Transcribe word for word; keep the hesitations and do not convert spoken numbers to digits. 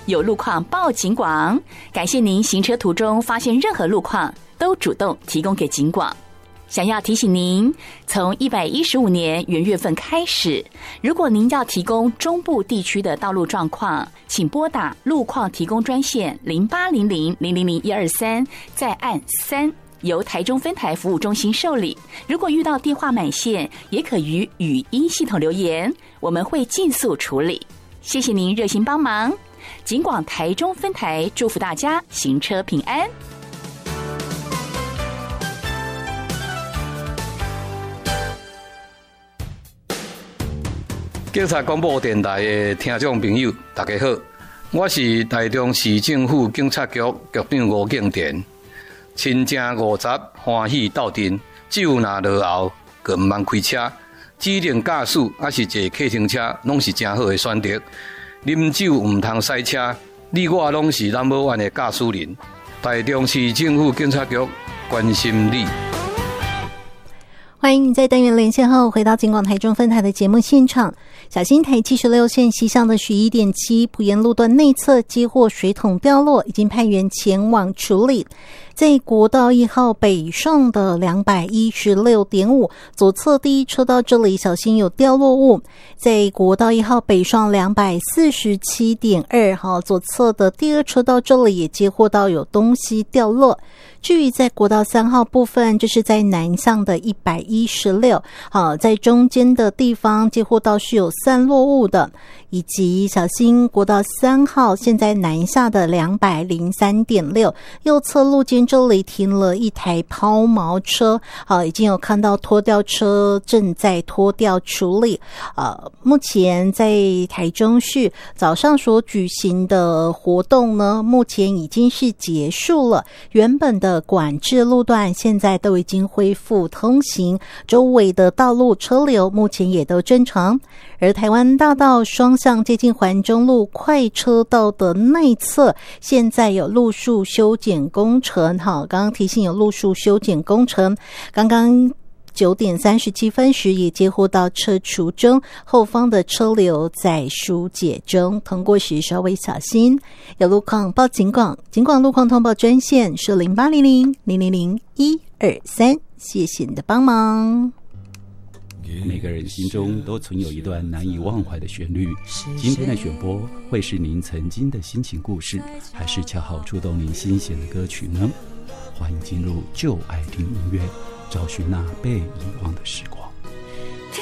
有路况报警广。感谢您行车途中发现任何路况都主动提供给警广。想要提醒您，从一百一十五年元月份开始，如果您要提供中部地区的道路状况，请拨打路况提供专线零八零零零零零一二三，再按三，由台中分台服务中心受理。如果遇到电话满线，也可于语音系统留言，我们会尽速处理。谢谢您热心帮忙，警广台中分台祝福大家行车平安。 警察广播电台的听众朋友，大家好，我是台中市政府警察局局长吴敬田。亲情五十，欢喜斗阵，酒若落后，更毋通开车。指定驾驶还是坐客停车，拢是真好的选择。啉酒毋通塞车，你我拢是 number one 的驾驶人。台中市政府警察局关心你。 欢迎你在单元连线后回到警广台中分台的节目现场。小新台七十六线西向的十一点七埔盐路段内侧接获水桶掉落，已经派员前往处理。在国道一号北上的两百一十六点五左侧第一车道这里小心有掉落物。在国道一号北上两百四十七点二号左侧的第二车道这里也接获到有东西掉落。至于在国道三号部分，就是在南向的一百一十六，好，在中间的地方接获到是有散落物的，以及小心国道三号现在南下的两百零三点六右侧路肩这里停了一台抛锚车，好，已经有看到拖吊车正在拖吊处理。呃，目前在台中市早上所举行的活动呢，目前已经是结束了，原本的的管制路段现在都已经恢复通行，周围的道路车流目前也都正常。而台湾大道双向接近环中路快车道的内侧，现在有路树修剪工程，好，刚刚提醒有路树修剪工程，刚刚九点三十七分时也接获到车除中，后方的车流在疏解中，通过时稍微小心。有路况报警广，警广路况通报专线是零八零零零零零一二三，谢谢你的帮忙。 每个人心中都存有一段难以忘怀的旋律，今天的选播会是您曾经的心情故事，还是恰好触动您心弦的歌曲呢？欢迎进入就爱听音乐，找寻那被遗忘的时光。